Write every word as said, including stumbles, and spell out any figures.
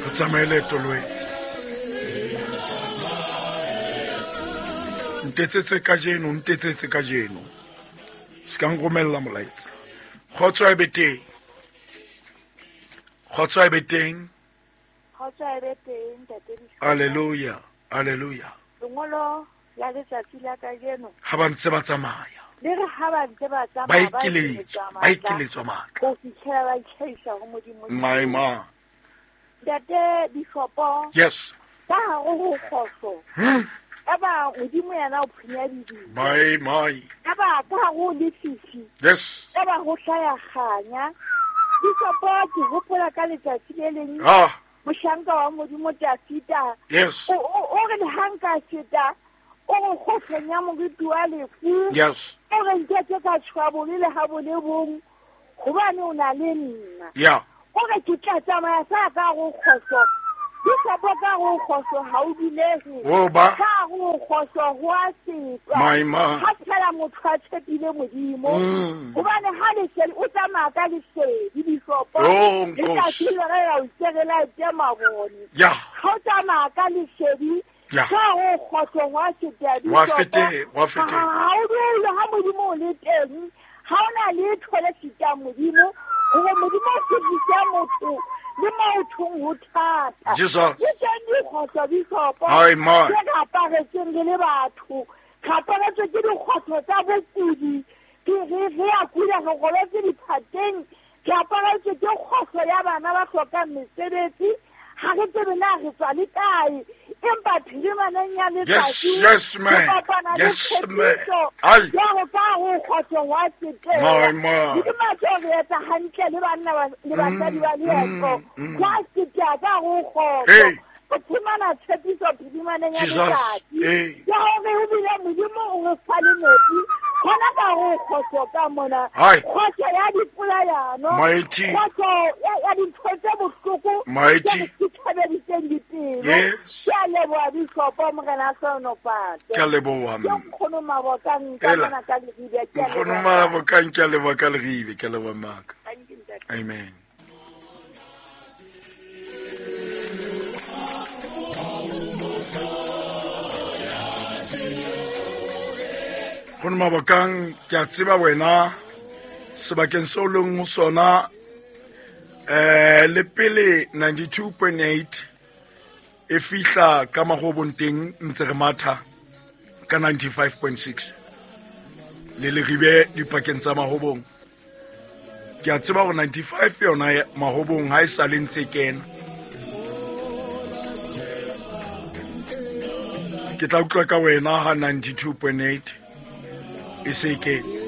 re tsamaye leeto le wena. Ntetsetse ka jeno, ntetsetse ka jeno. Se ka nromella molaetsa. Kgotso e be teng. Kgotso e be teng. Kgotso e be teng, Ntate Diso. Haleluya, haleluya. Lengolo la letsatsi la ka jeno. Ha ba ntse ba tsamaya. Le re ha ba ntse ba Ba tsamaya ikiletswa, ba ikiletswa matla. go fitlhela ba itlhaisa go Modimo. My ma. Ntate Disopo. Yes. Ka hare ho kgoso. Hmm. Eba Modimo yana o phenya dibi. My my. Eba ka hare ho lefifi. Yes. Eba ho hlaya kganya. Disopo ke hopola ka letsatsi le leng. Ah. Moshanka wa Modimo Tafita. Yes. O o re le hanka seta. O go khofenya mo gitwa lefu. Yes. O re ntse ka tshwabo le ha bo le bong. Gobane o na le nna. Yeah. O re ke tla tsamaya sa ka go khoso. Disopo ka go khoso ha o dilehe. O ba. Ka go khoso go a setwa. My ma. Ha tsela motho a tshepile Modimo. Mm. Gobane ha le se o tsamaya ka le se di Disopo. Oh, Nkosi. Ka tsile re ya o tsegela tema bone. Yeah. Ha o tsamaya ka le se Yeah. Ka go khoso go a setwa di Wa fete, wa fete. Ha o le ha Modimo o le teng. Ha ona le thole sita Modimo. Go Modimo se ditsa motho le motho ho thata. Jesus. Ke tsene khoso di sopo. Ai ma. Ke ga paretseng le le batho. Ga paretseng ke di khoso tsa bokudi. Ke re re a kula go goletse di phateng. Ke aparetse ke khoso ya bana ba hloka mesebetsi. Ha re tsebe na re tswa le kae. Empa thimaneng ya letsatsi. Yes, yes, man. Yes, man. Ai. Ya go ka go khoso wa tsetela. My ma. Ke matso re etsa hantle le bana le batsadi ba le etso. Kwa setja ka go khoso. Hey. O thimana tshepiso thimaneng ya Jesus. letsatsi. Hey. Ya go re bile Modimo o re fale metsi. Khona ka go khoso ka mona. Ai. Khoso ya dipula yana. Mighty. Khoso ya dintshotse bohloko. Mighty. Yes. Ke a leboha Disopo morena sono pate. Ke a leboha. Ke nkgono mabokang ka mona ka lebibe. Ke a leboha. Nkgono mabokang ke a leboha ka lebibe. Ke a leboha maka. Thank you, Ntate. Amen. Nkgono mabokang ke a tseba wena sebakeng se o leng ho sona eh le pele ninety-two point eight e fihla ka mahobong teng ntse re matha ka ninety-five point six le le ribe dipakeng tsa mahobong ke a tseba gore ninety-five yona mahobong ha e sa le ntse kena ke tla utlwa ka wena ha ninety-two point eight e se kena